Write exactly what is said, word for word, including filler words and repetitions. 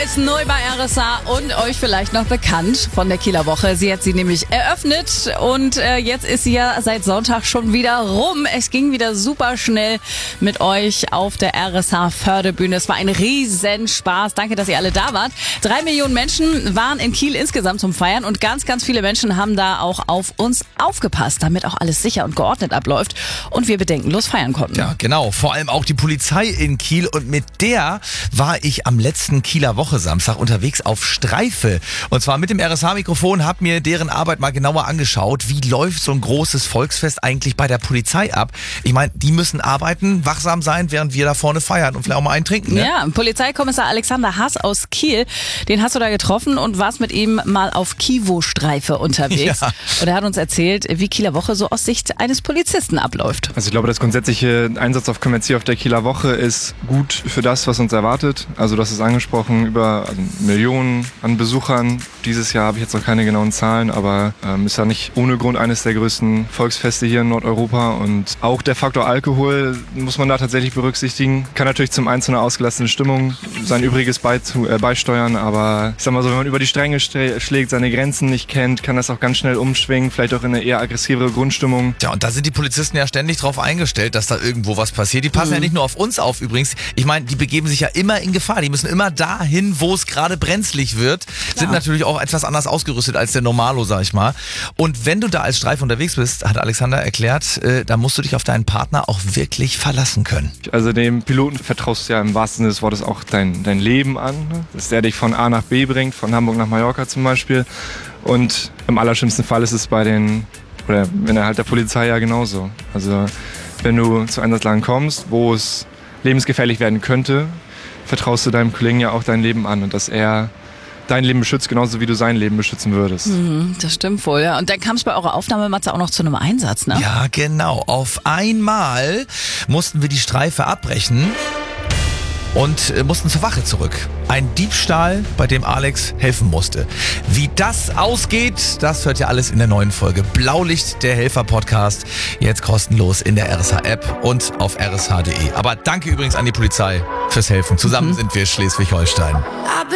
ist neu bei R S A und euch vielleicht noch bekannt von der Kieler Woche. Sie hat sie nämlich eröffnet und äh, jetzt ist sie ja seit Sonntag schon wieder rum. Es ging wieder super schnell mit euch auf der R S A Förderbühne. Es war ein Riesenspaß. Danke, dass ihr alle da wart. Drei Millionen Menschen waren in Kiel insgesamt zum Feiern und ganz, ganz viele Menschen haben da auch auf uns aufgepasst, damit auch alles sicher und geordnet abläuft und wir bedenkenlos feiern konnten. Ja, genau. Vor allem auch die Polizei in Kiel und mit der war ich am letzten Kieler Woche Samstag unterwegs auf Streife. Und zwar mit dem R S H-Mikrofon, hab mir deren Arbeit mal genauer angeschaut. Wie läuft so ein großes Volksfest eigentlich bei der Polizei ab? Ich meine, die müssen arbeiten, wachsam sein, während wir da vorne feiern und vielleicht auch mal einen trinken. Ne? Ja, Polizeikommissar Alexander Haas aus Kiel, den hast du da getroffen und warst mit ihm mal auf Kivo-Streife unterwegs. Ja. Und er hat uns erzählt, wie Kieler Woche so aus Sicht eines Polizisten abläuft. Also ich glaube, das grundsätzliche Einsatz auf Kommerzier auf der Kieler Woche ist gut für das, was uns erwartet. Also das ist angesprochen über also Millionen an Besuchern. Dieses Jahr habe ich jetzt noch keine genauen Zahlen, aber ähm, ist ja nicht ohne Grund eines der größten Volksfeste hier in Nordeuropa. Und auch der Faktor Alkohol muss man da tatsächlich berücksichtigen. Kann natürlich zum einen zu einer ausgelassenen Stimmung sein Übriges beizu, äh, beisteuern, aber ich sag mal so, wenn man über die Stränge schlägt, seine Grenzen nicht kennt, kann das auch ganz schnell umschwingen, vielleicht auch in eine eher aggressivere Grundstimmung. Ja, und da sind die Polizisten ja ständig drauf eingestellt, dass da irgendwo was passiert. Die passen mhm. ja nicht nur auf uns auf übrigens. Ich meine, die begeben sich ja immer in Gefahr. Die müssen immer dahin, wo es gerade brenzlig wird. Klar. Sind natürlich auch etwas anders ausgerüstet als der Normalo, sag ich mal. Und wenn du da als Streife unterwegs bist, hat Alexander erklärt, äh, da musst du dich auf deinen Partner auch wirklich verlassen können. Also dem Piloten vertraust du ja im wahrsten Sinne des Wortes auch dein, dein Leben an, ne? Dass der dich von A nach B bringt, von Hamburg nach Mallorca zum Beispiel. Und im allerschlimmsten Fall ist es bei den, oder wenn er halt der Polizei ja genauso. Also wenn du zu Einsatzlagen kommst, wo es lebensgefährlich werden könnte, vertraust du deinem Kollegen ja auch dein Leben an und dass er dein Leben beschützt, genauso wie du sein Leben beschützen würdest. Mhm, das stimmt wohl, ja. Und dann kam es bei eurer Aufnahme, Matze, auch noch zu einem Einsatz, ne? Ja, genau. Auf einmal mussten wir die Streife abbrechen und äh, mussten zur Wache zurück. Ein Diebstahl, bei dem Alex helfen musste. Wie das ausgeht, das hört ihr alles in der neuen Folge Blaulicht, der Helfer-Podcast. Jetzt kostenlos in der R S H-App und auf r s h punkt d e. Aber danke übrigens an die Polizei fürs Helfen. Zusammen mhm. sind wir Schleswig-Holstein.